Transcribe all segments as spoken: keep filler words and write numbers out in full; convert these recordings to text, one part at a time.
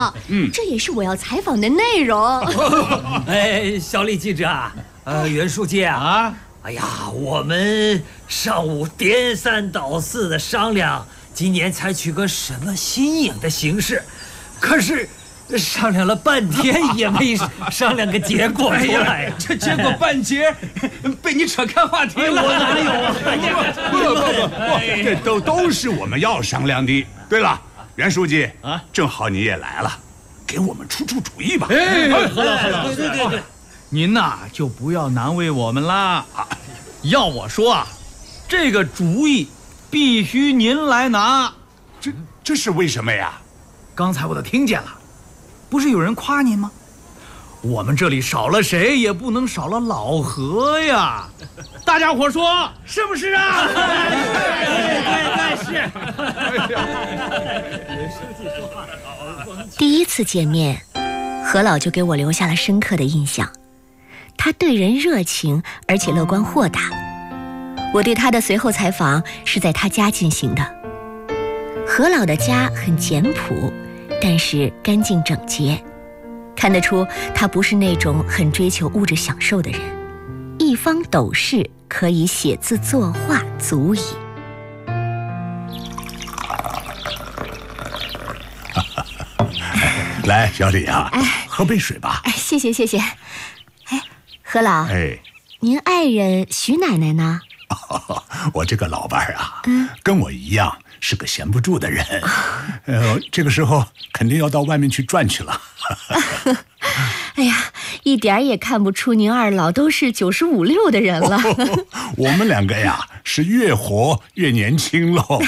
嗯，这也是我要采访的内容。 哎，小李记者，呃，袁书记啊，哎呀，我们上午颠三倒四的商量，今年采取个什么新颖的形式，可是商量了半天也没商量个结果出来呀。 这结果半截被你扯开话题了。 我哪有啊？ 不不不不，这都都是我们要商量的。对了，袁书记啊，正好你也来了，给我们出出主意吧。 哎，好了好了， 对对对对， 您呐就不要难为我们啦。要我说啊，这个主意必须您来拿。 这这是为什么呀？ 刚才我都听见了，不是有人夸您吗？我们这里少了谁也不能少了老何呀！大家伙说是不是啊？ 对对对， 是。 第一次见面，何老就给我留下了深刻的印象。他对人热情，而且乐观豁达。我对他的随后采访是在他家进行的。何老的家很简朴，但是干净整洁，看得出他不是那种很追求物质享受的人。一方斗室可以写字作画足矣。 来，小李啊，哎，喝杯水吧。 哎，谢谢谢谢。哎，何老， 哎， 您爱人徐奶奶呢？ 哦，我这个老伴儿啊，嗯，跟我一样是个闲不住的人，呃，这个时候肯定要到外面去转去了。 哎呀，一点也看不出您二老都是九十五六的人了。 哦，我们两个呀，是越活越年轻喽。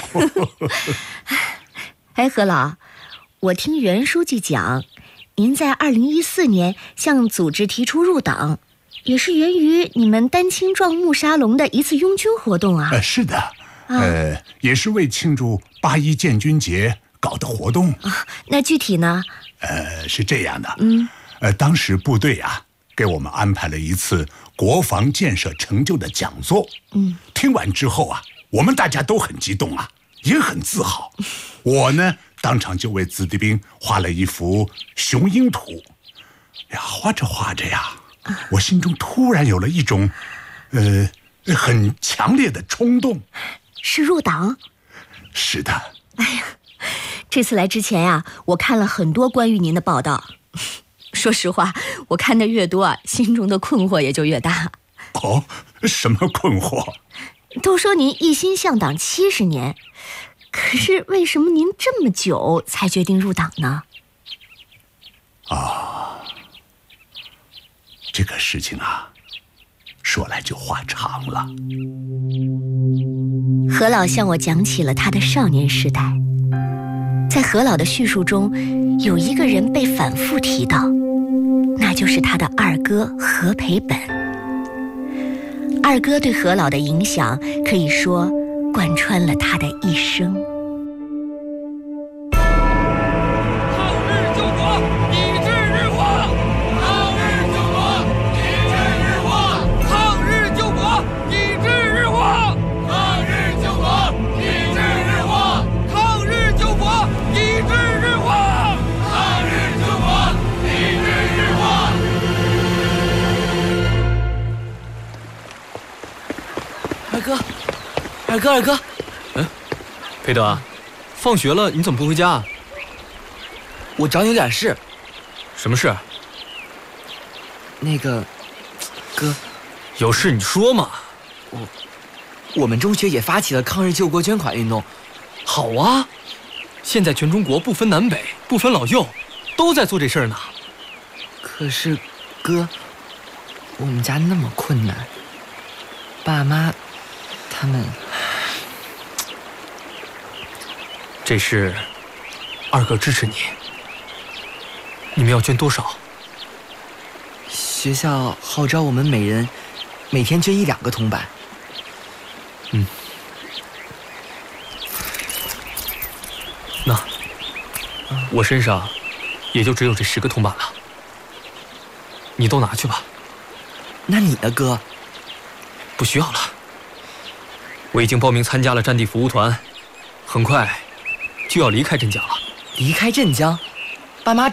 哎，何老，我听袁书记讲，您在二零一四年向组织提出入党，也是源于你们丹青壮木沙龙的一次拥军活动啊。 呃，是的，啊、呃，也是为庆祝八一建军节搞的活动啊。那具体呢？ 呃，是这样的， 嗯， 呃，当时部队啊给我们安排了一次国防建设成就的讲座， 嗯， 听完之后啊，我们大家都很激动啊，也很自豪。我呢，当场就为子弟兵画了一幅雄鹰图，呀，画着画着呀，我心中突然有了一种，呃，很强烈的冲动， 是入党。 是的。 哎呀，这次来之前呀、啊，我看了很多关于您的报道。说实话，我看的越多啊，心中的困惑也就越大。 哦，什么困惑？ 都说您一心向党七十年，可是为什么您这么久才决定入党呢？ 啊，这个事情啊，说来就话长了。 何老向我讲起了他的少年时代，在何老的叙述中，有一个人被反复提到，那就是他的二哥何培本。二哥对何老的影响可以说贯穿了他的一生。 二哥，二哥，嗯，裴德，放学了你怎么不回家啊？ 我找你有点事。 什么事？ 那个，哥， 有事你说嘛。 我，我们中学也发起了抗日救国捐款运动。 好啊，现在全中国不分南北，不分老幼，都在做这事儿呢。 可是，哥，我们家那么困难，爸妈，他们。 这事，二哥支持你。你们要捐多少？ 学校号召我们每人每天捐一两个铜板。 嗯，那、嗯、我身上也就只有这十个铜板了，你都拿去吧。 那你呢，哥？ 不需要了，我已经报名参加了战地服务团，很快就要离开镇江了。 离开镇江？ 爸妈